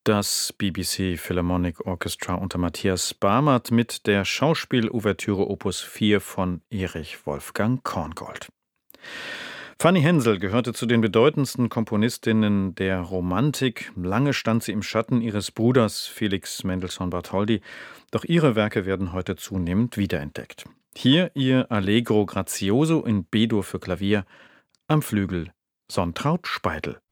Das BBC Philharmonic Orchestra unter Matthias Barmert mit der Schauspielouvertüre Opus 4 von Erich Wolfgang Korngold. Fanny Hensel gehörte zu den bedeutendsten Komponistinnen der Romantik. Lange stand sie im Schatten ihres Bruders Felix Mendelssohn Bartholdy, doch ihre Werke werden heute zunehmend wiederentdeckt. Hier ihr Allegro Grazioso in B-Dur für Klavier, am Flügel Sonntraut Speidel.